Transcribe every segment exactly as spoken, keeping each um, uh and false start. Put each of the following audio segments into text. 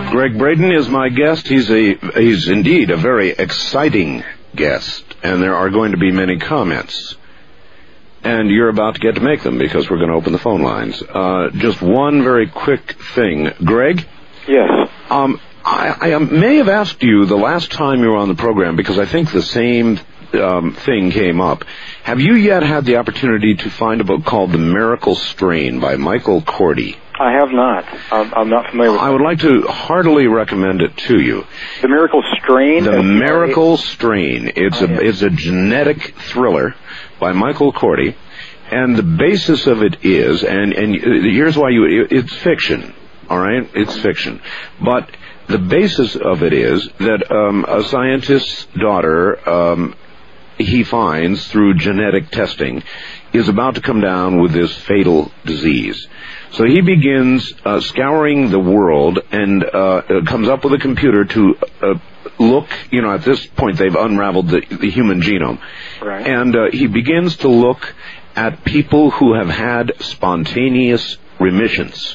Greg Braden is my guest. He's a he's indeed a very exciting guest, and there are going to be many comments. And you're about to get to make them because we're going to open the phone lines. Uh, just one very quick thing. Greg? Yes. Um, I, I may have asked you the last time you were on the program because I think the same um, thing came up. Have you yet had the opportunity to find a book called The Miracle Strain by Michael Cordy? I have not. I'm, I'm not familiar with it. I would like to heartily recommend it to you. The Miracle Strain? The Miracle Strain. It's a it's a genetic thriller by Michael Cordy, and the basis of it is, and, and here's why you, it's fiction, all right? It's fiction. But the basis of it is that um, a scientist's daughter, um, he finds through genetic testing, is about to come down with this fatal disease. So he begins uh, scouring the world and uh, comes up with a computer to uh, look, you know, at this point they've unraveled the, the human genome. Right. And uh, he begins to look at people who have had spontaneous remissions.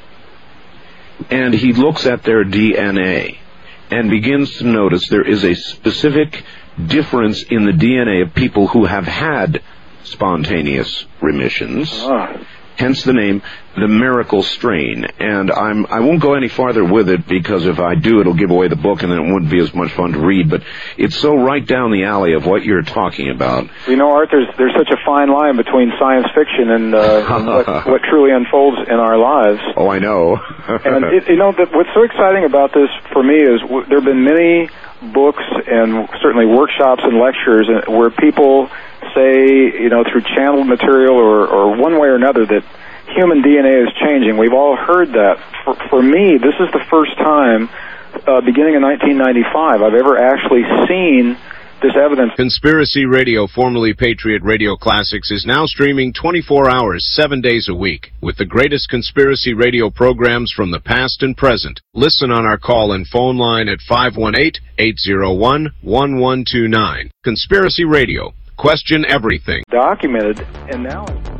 And he looks at their D N A and begins to notice there is a specific difference in the D N A of people who have had spontaneous remissions. Ah. Hence the name, The Miracle Strain. And I'm, I won't go any farther with it because if I do, it'll give away the book and then it wouldn't be as much fun to read. But it's so right down the alley of what you're talking about. You know, Art, there's, there's such a fine line between science fiction and, uh, and what, what truly unfolds in our lives. Oh, I know. And, it, you know, the, what's so exciting about this for me is w- there have been many books and certainly workshops and lectures where people say, you know, through channeled material or, or one way or another that human D N A is changing. We've all heard that. For, for me, this is the first time, uh, beginning in nineteen ninety-five, I've ever actually seen this evidence. Conspiracy Radio, formerly Patriot Radio Classics, is now streaming twenty-four hours, seven days a week, with the greatest conspiracy radio programs from the past and present. Listen on our call and phone line at five one eight, eight zero one, one one two nine. Conspiracy Radio. Question everything. Documented, and now...